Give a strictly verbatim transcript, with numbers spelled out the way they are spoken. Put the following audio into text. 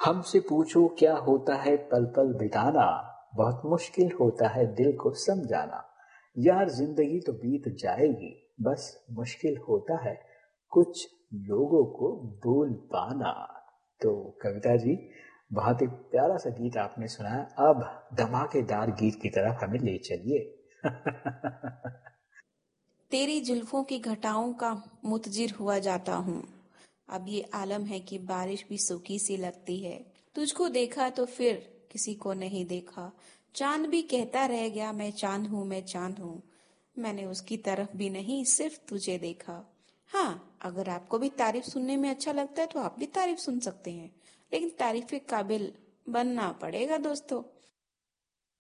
हमसे पूछो क्या होता है पल पल बिताना, बहुत मुश्किल होता है दिल को समझाना। यार जिंदगी तो बीत जाएगी, बस मुश्किल होता है कुछ लोगों को भूल पाना। तो कविता जी, बहुत ही प्यारा सा गीत आपने सुनाया। अब धमाकेदार गीत की तरफ हमें ले चलिए। तेरी जुल्फों की घटाओं का मुतजिर हुआ जाता हूँ। अब ये आलम है कि बारिश भी सूखी सी लगती है। तुझको देखा तो फिर किसी को नहीं देखा। चांद भी कहता रह गया मैं चांद हूँ मैं चांद हूँ। मैंने उसकी तरफ भी नहीं सिर्फ तुझे देखा। हाँ, अगर आपको भी तारीफ सुनने में अच्छा लगता है तो आप भी तारीफ सुन सकते हैं, लेकिन तारीफ के काबिल बनना पड़ेगा दोस्तों।